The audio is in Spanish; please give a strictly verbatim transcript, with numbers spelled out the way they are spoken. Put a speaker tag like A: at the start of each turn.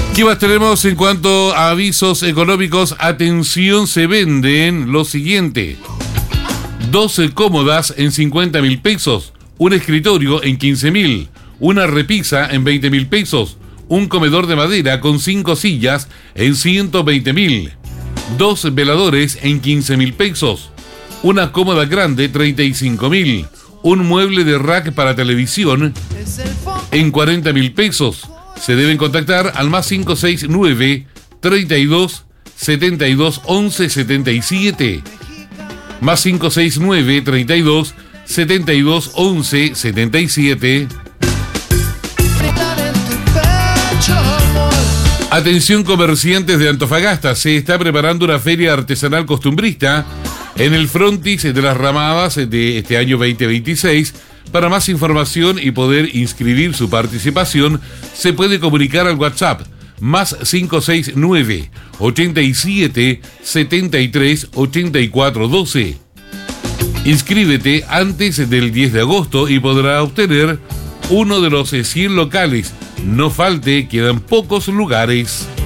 A: ¿Qué más tenemos en cuanto a avisos económicos? Atención, se venden lo siguiente: doce cómodas en cincuenta mil pesos, un escritorio en quince mil, una repisa en veinte mil pesos, un comedor de madera con cinco sillas en ciento veinte mil, dos veladores en quince mil pesos, una cómoda grande treinta y cinco mil, un mueble de rack para televisión en cuarenta mil pesos. Se deben contactar al más cinco seis nueve, treinta y dos, setenta y dos, once, setenta y siete. Más cinco seis nueve, treinta y dos, setenta y dos, once, setenta y siete. Atención comerciantes de Antofagasta, se está preparando una feria artesanal costumbrista en el frontis de las Ramadas de este año veinte veintiséis. Para más información y poder inscribir su participación, se puede comunicar al WhatsApp más cinco seis nueve, ochenta y siete, setenta y tres, ochenta y cuatro, doce. Inscríbete antes del diez de agosto y podrá obtener uno de los cien locales. No falte, quedan pocos lugares.